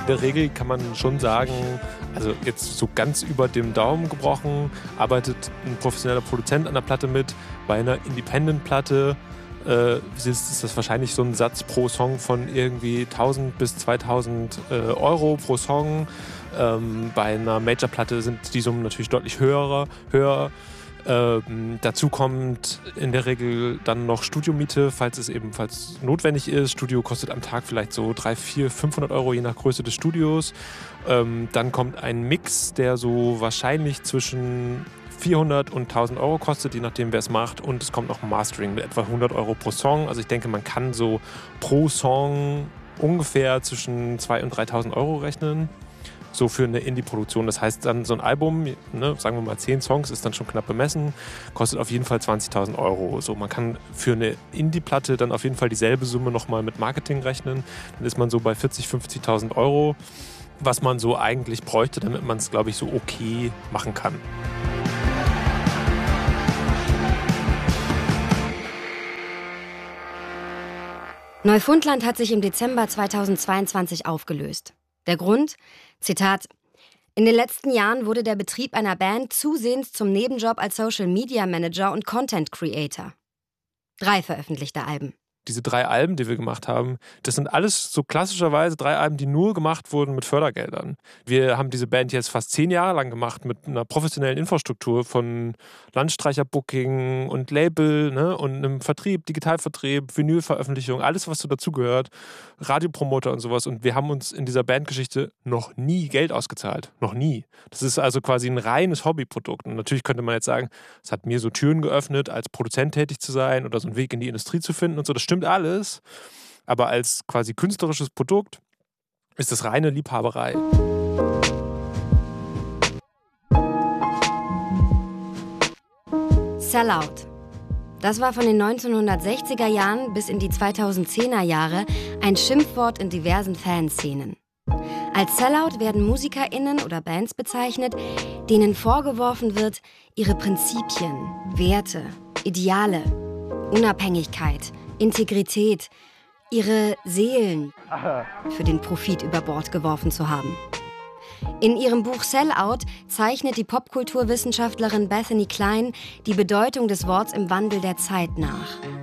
In der Regel kann man schon sagen, also jetzt so ganz über dem Daumen gebrochen, arbeitet ein professioneller Produzent an der Platte mit. Bei einer Independent-Platte ist das wahrscheinlich so ein Satz pro Song von irgendwie 1.000 bis 2.000 Euro pro Song. Bei einer Major-Platte sind die Summen natürlich deutlich höher. Dazu kommt in der Regel dann noch Studiomiete, falls notwendig ist. Studio kostet am Tag vielleicht so 300, 400, 500 Euro, je nach Größe des Studios. Dann kommt ein Mix, der so wahrscheinlich zwischen 400 und 1.000 Euro kostet, je nachdem, wer es macht. Und es kommt noch ein Mastering mit etwa 100 Euro pro Song. Also ich denke, man kann so pro Song ungefähr zwischen 2.000 und 3.000 Euro rechnen. So für eine Indie-Produktion. Das heißt dann, so ein Album, ne, sagen wir mal 10 Songs, ist dann schon knapp bemessen, kostet auf jeden Fall 20.000 Euro. So, man kann für eine Indie-Platte dann auf jeden Fall dieselbe Summe nochmal mit Marketing rechnen. Dann ist man so bei 40.000, 50.000 Euro, was man so eigentlich bräuchte, damit man es, glaube ich, so okay machen kann. Neufundland hat sich im Dezember 2022 aufgelöst. Der Grund? Zitat: In den letzten Jahren wurde der Betrieb einer Band zusehends zum Nebenjob als Social Media Manager und Content Creator. 3 veröffentlichte Alben. Diese 3 Alben, die wir gemacht haben, das sind alles so klassischerweise 3 Alben, die nur gemacht wurden mit Fördergeldern. Wir haben diese Band jetzt fast 10 Jahre lang gemacht mit einer professionellen Infrastruktur von Landstreicher-Booking und Label, ne, und einem Vertrieb, Digitalvertrieb, Vinylveröffentlichung, alles, was so dazugehört, Radiopromoter und sowas. Und wir haben uns in dieser Bandgeschichte noch nie Geld ausgezahlt. Noch nie. Das ist also quasi ein reines Hobbyprodukt. Und natürlich könnte man jetzt sagen, es hat mir so Türen geöffnet, als Produzent tätig zu sein oder so einen Weg in die Industrie zu finden und so. Das stimmt alles, aber als quasi künstlerisches Produkt ist das reine Liebhaberei. Sellout. Das war von den 1960er Jahren bis in die 2010er Jahre ein Schimpfwort in diversen Fanszenen. Als Sellout werden MusikerInnen oder Bands bezeichnet, denen vorgeworfen wird, ihre Prinzipien, Werte, Ideale, Unabhängigkeit, Integrität, ihre Seelen für den Profit über Bord geworfen zu haben. In ihrem Buch Sellout zeichnet die Popkulturwissenschaftlerin Bethany Klein die Bedeutung des Worts im Wandel der Zeit nach.